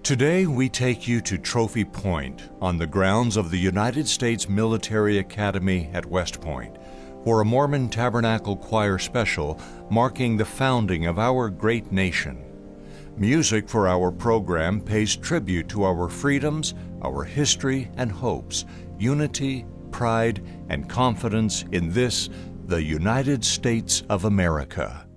Today we take you to Trophy Point on the grounds of the United States Military Academy at West Point for a Mormon Tabernacle Choir special marking the founding of our great nation. Music for our program pays tribute to our freedoms, our history and hopes, unity, pride, and confidence in this, the United States of America.